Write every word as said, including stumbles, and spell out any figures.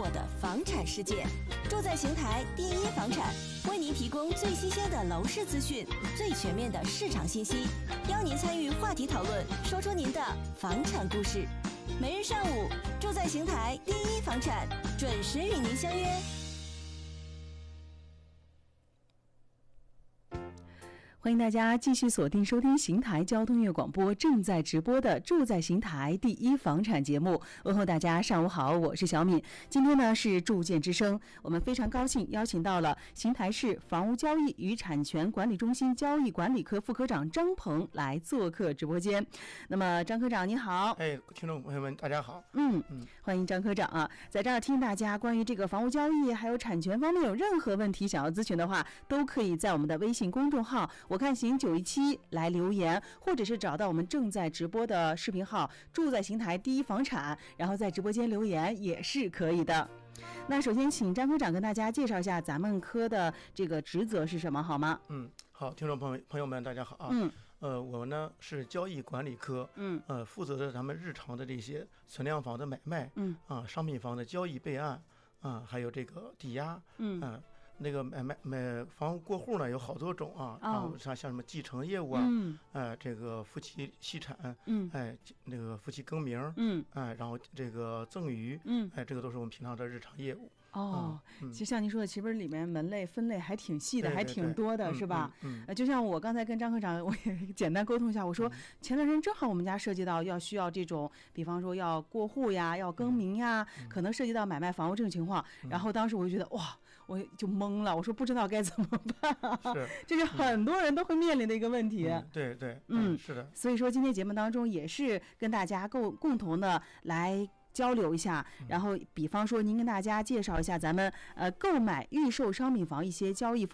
握的房产世界。住在邢台第一房产为您提供最新鲜的楼市资讯，最全面的市场信息，邀您参与话题讨论，说出您的房产故事。每日上午，住在邢台第一房产准时与您相约。 欢迎大家继续锁定收听邢台交通音乐广播正在直播的住在邢台第一房产节目。问候大家上午好，我是小敏。今天呢是住建之声，我们非常高兴邀请到了邢台市房屋交易与产权管理中心交易管理科副科长张鹏来做客直播间。那么张科长你好。 哎，听众朋友们大家好。 嗯嗯，欢迎张科长啊，在这儿听大家关于这个房屋交易还有产权方面有任何问题想要咨询的话，都可以在我们的微信公众号我看邢九一七来留言，或者是找到我们正在直播的视频号住在邢台第一房产，然后在直播间留言也是可以的。那首先请张科长跟大家介绍一下咱们科的这个职责是什么好吗？ 嗯，好，听众朋友朋友们大家好啊。 嗯， 呃，我们呢是交易管理科， 嗯， 呃，负责着咱们日常的这些存量房的买卖， 嗯， 啊，商品房的交易备案，啊，还有这个抵押， 嗯， 啊那个买卖买房过户呢有好多种啊， 哦、 然后像像什么继承业务啊， 嗯， 哎，这个夫妻析产， 嗯， 哎，那个夫妻更名， 嗯， 哎，然后这个赠与， 嗯， 哎，这个都是我们平常的日常业务。 哦， 嗯、 其实像您说的，其实里面门类分类还挺细的， 对对对还挺多的，是吧？ 嗯，嗯呃，就像我刚才跟张科长，我也简单沟通一下，我说、嗯、前段时间正好我们家涉及到要需要这种，比方说要过户呀，要更名呀，嗯、可能涉及到买卖房屋这种情况， 嗯、 然后当时我就觉得哇，我就懵了，我说不知道该怎么办， 是， 这是很多人都会面临的一个问题。 嗯、对对， 嗯， 是的。 所以说今天节目当中也是跟大家共共同的来交流一下，然后比方说您跟大家介绍一下咱们呃购买预售商品房一些交易